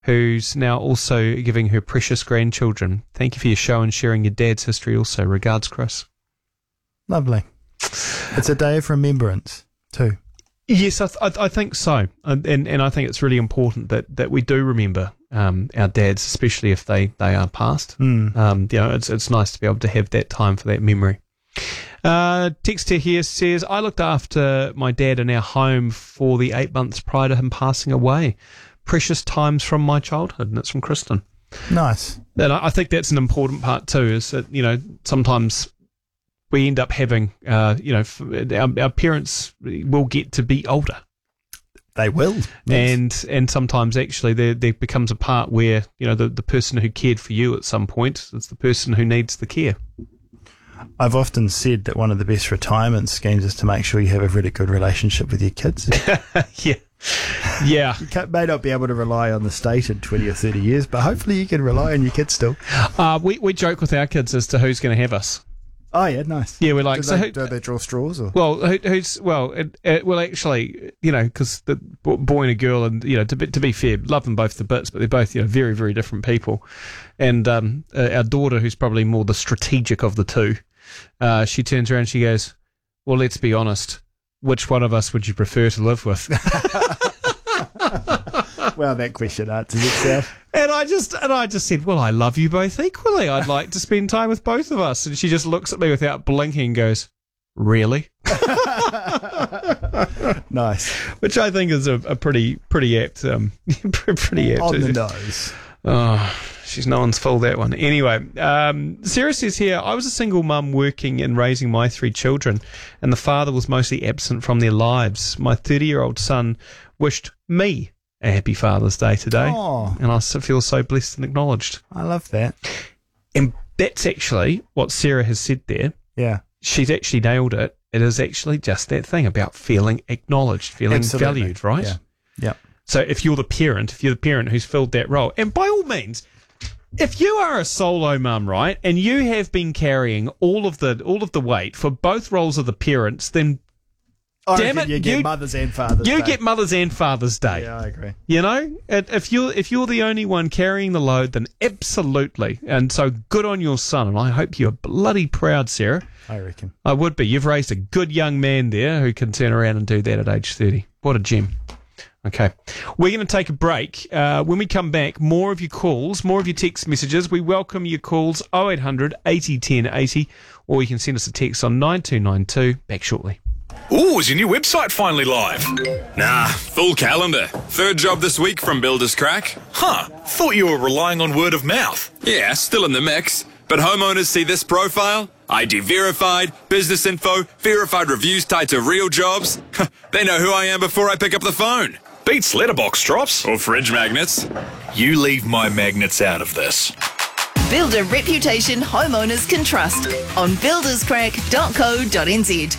who's now also giving her precious grandchildren. Thank you for your show and sharing your dad's history also. Regards, Chris. Lovely. It's a day of remembrance too. Yes, I think so. And I think it's really important that we do remember our dads, especially if they are passed. It's nice to be able to have that time for that memory. Texter here says, I looked after my dad in our home for the 8 months prior to him passing away. Precious times from my childhood, and it's from Kristen. Nice. And I think that's an important part too, is that, sometimes we end up having, our parents will get to be older. They will. Yes. And sometimes actually there becomes a part where, the person who cared for you at some point is the person who needs the care. I've often said that one of the best retirement schemes is to make sure you have a really good relationship with your kids. Yeah. You may not be able to rely on the state in 20 or 30 years, but hopefully you can rely on your kids still. We joke with our kids as to who's going to have us. Oh, yeah, nice. Yeah, we're like... Do they draw straws? Or? Well, actually, because the boy and a girl, and, to be fair, love them both to bits, but they're both, very, very different people. And our daughter, who's probably more the strategic of the two, she turns around and she goes, well, let's be honest, which one of us would you prefer to live with? Well, that question answers itself. And I just said, well, I love you both equally. I'd like to spend time with both of us. And she just looks at me without blinking and goes, really? Nice. Which I think is a pretty apt, pretty apt. On the nose. Oh, she's no one's fool, that one. Anyway, Sarah says here, I was a single mum working and raising my 3 children, and the father was mostly absent from their lives. My 30-year-old son wished me a happy Father's Day today. Oh. And I feel so blessed and acknowledged. I love that. And that's actually what Sarah has said there. Yeah. She's actually nailed it. It is actually just that thing about feeling acknowledged, feeling Absolutely. valued, right? Yeah. So if you're the parent who's filled that role, and by all means, if you are a solo mum, right, and you have been carrying all of the weight for both roles of the parents, then damn it, you get Mother's and Father's Day. You get Mother's and Father's Day. Yeah, I agree. If you're the only one carrying the load, then absolutely. And so good on your son, and I hope you're bloody proud, Sarah. I reckon. I would be. You've raised a good young man there who can turn around and do that at age 30. What a gem. Okay, we're going to take a break. When we come back, more of your calls, more of your text messages. We welcome your calls 0800 80 10 80, or you can send us a text on 9292. Back shortly. Ooh, is your new website finally live? Nah, full calendar. 3rd job this week from Builders Crack. Thought you were relying on word of mouth. Yeah, still in the mix. But homeowners see this profile, ID verified, business info, verified reviews tied to real jobs. They know who I am before I pick up the phone. Beats letterbox drops or fridge magnets. You leave my magnets out of this. Build a reputation homeowners can trust on builderscrack.co.nz.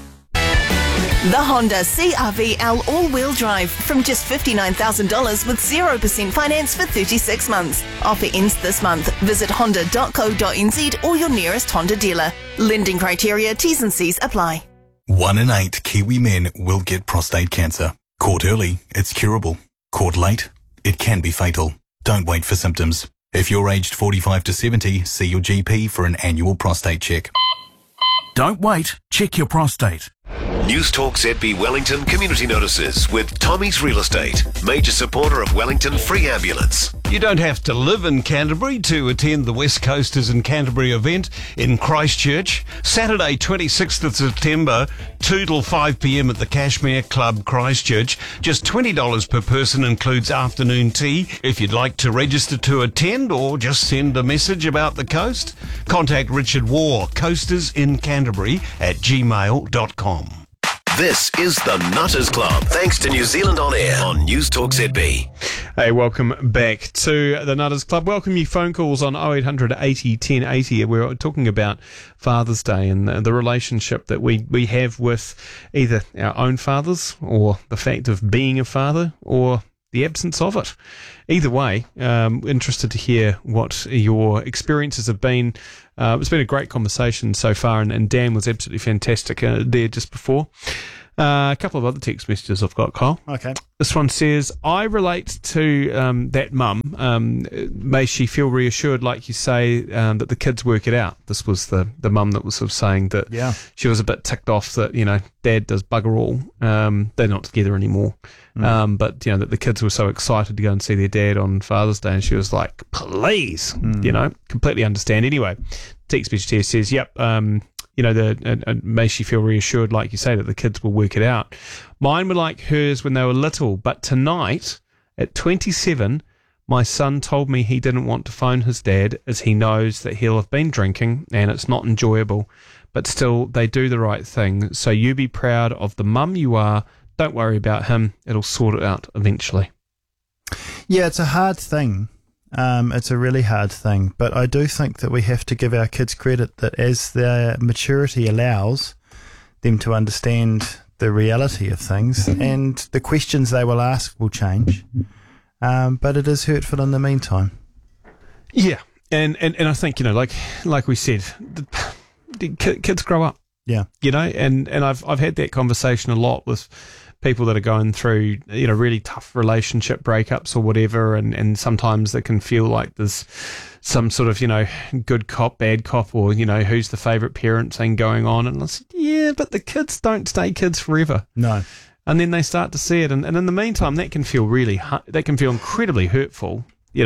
The Honda CR-V all-wheel drive from just $59,000 with 0% finance for 36 months. Offer ends this month. Visit honda.co.nz or your nearest Honda dealer. Lending criteria, T's and C's apply. 1 in 8 Kiwi men will get prostate cancer. Caught early, it's curable. Caught late, it can be fatal. Don't wait for symptoms. If you're aged 45 to 70, see your GP for an annual prostate check. Don't wait, check your prostate. News Talk ZB Wellington community notices with Tommy's Real Estate, major supporter of Wellington Free Ambulance. You don't have to live in Canterbury to attend the West Coasters in Canterbury event in Christchurch. Saturday, 26th of September, 2 till 5 p.m. at the Cashmere Club, Christchurch. Just $20 per person, includes afternoon tea. If you'd like to register to attend or just send a message about the coast, contact Richard Waugh, coastersIncanterbury@gmail.com. This is the Nutters Club, thanks to New Zealand On Air on News Talk ZB. Hey, welcome back to the Nutters Club. Welcome you phone calls on 0800 80 10 80. We're talking about Father's Day and the relationship that we have with either our own fathers or the fact of being a father or the absence of it. Either way, interested to hear what your experiences have been. It's been a great conversation so far, and Dan was absolutely fantastic there just before. A couple of other text messages I've got, Kyle. Okay. This one says, I relate to that mum. May she feel reassured, like you say, that the kids work it out. This was the mum that was sort of saying that she was a bit ticked off that, Dad does bugger all. They're not together anymore. But, that the kids were so excited to go and see their dad on Father's Day, and she was like, please, completely understand. Anyway, text message here says, yep, may she feel reassured, like you say, that the kids will work it out. Mine were like hers when they were little, but tonight, at 27, my son told me he didn't want to phone his dad as he knows that he'll have been drinking and it's not enjoyable. But still, they do the right thing. So you be proud of the mum you are. Don't worry about him. It'll sort it out eventually. Yeah, it's a hard thing. It's a really hard thing, but I do think that we have to give our kids credit that as their maturity allows them to understand the reality of things, and the questions they will ask will change, but it is hurtful in the meantime. Yeah, and I think, like we said, the kids grow up. Yeah. And I've had that conversation a lot with people that are going through, really tough relationship breakups or whatever, and sometimes it can feel like there's some sort of, good cop, bad cop, or, who's the favourite parent thing going on. And I said, yeah, but the kids don't stay kids forever. No. And then they start to see it. And in the meantime, that can feel incredibly hurtful,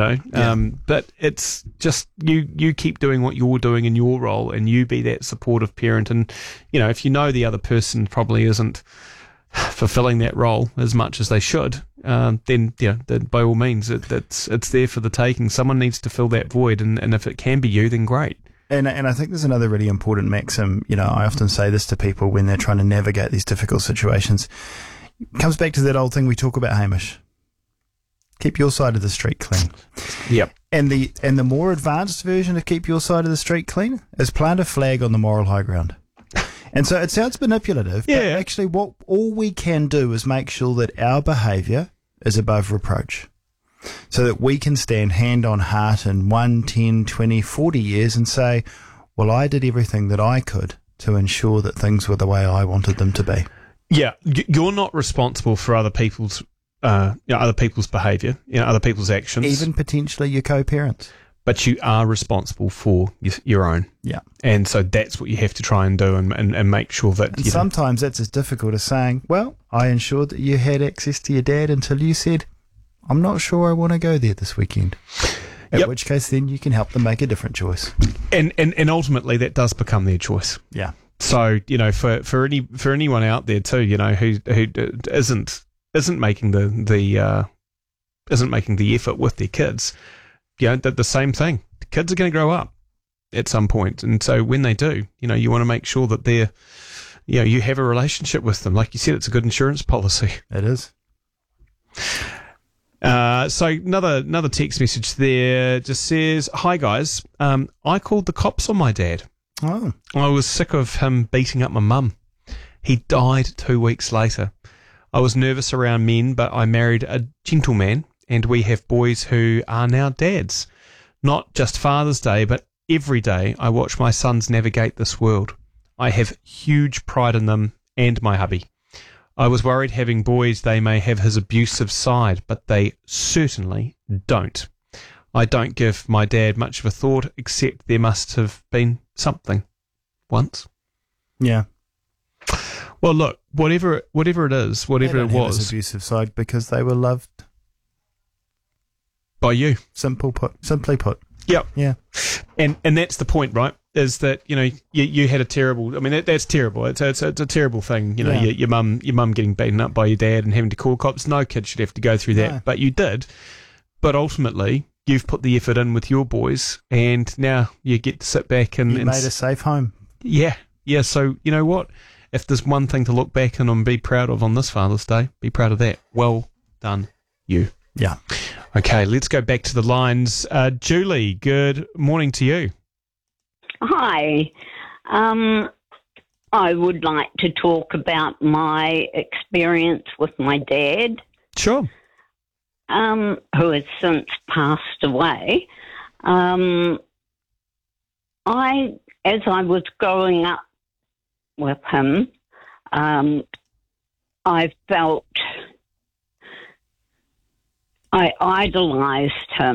but it's just, you keep doing what you're doing in your role, and you be that supportive parent. And, if the other person probably isn't fulfilling that role as much as they should, then by all means, it's there for the taking. Someone needs to fill that void, and if it can be you, then great. And I think there's another really important maxim. I often say this to people when they're trying to navigate these difficult situations. It comes back to that old thing we talk about, Hamish. Keep your side of the street clean. Yep. And the more advanced version of keep your side of the street clean is plant a flag on the moral high ground. And so it sounds manipulative, but actually all we can do is make sure that our behaviour is above reproach, so that we can stand hand on heart in 1, 10, 20, 40 years and say, well, I did everything that I could to ensure that things were the way I wanted them to be. Yeah, you're not responsible for other people's behaviour, other people's actions. Even potentially your co-parents. But you are responsible for your own. Yeah. And so that's what you have to try and do, and make sure that... And sometimes that's as difficult as saying, well, I ensured that you had access to your dad until you said, I'm not sure I want to go there this weekend. At which case then you can help them make a different choice. And ultimately that does become their choice. Yeah. So, for anyone out there too, who isn't making the effort with their kids, the same thing. The kids are going to grow up at some point, and so when they do, you want to make sure that they're, you have a relationship with them. Like you said, it's a good insurance policy. It is. So another text message there just says, "Hi guys, I called the cops on my dad. Oh, I was sick of him beating up my mum. He died 2 weeks later. I was nervous around men, but I married a gentleman, and we have boys who are now dads. Not just Father's Day, but every day I watch my sons navigate this world. I have huge pride in them and my hubby. I was worried having boys they may have his abusive side, but they certainly don't. I don't give my dad much of a thought, except there must have been something once." Yeah. Well, look, whatever it is, whatever it was, his abusive side because they were loved by you. Simply put. Yep. Yeah. And that's the point, right? Is that, you had a terrible, I mean, that's terrible. It's a terrible thing, your mum getting beaten up by your dad and having to call cops. No kid should have to go through that, No. but you did. But ultimately, you've put the effort in with your boys, and now you get to sit back and... You made a safe home. Yeah. Yeah, so, you know what? If there's one thing to look back and be proud of on this Father's Day, be proud of that. Well done, you. Yeah. Okay, let's go back to the lines. Julie, good morning to you. Hi. I would like to talk about my experience with my dad. Sure. Who has since passed away. As I was growing up with him, I felt I idolised him.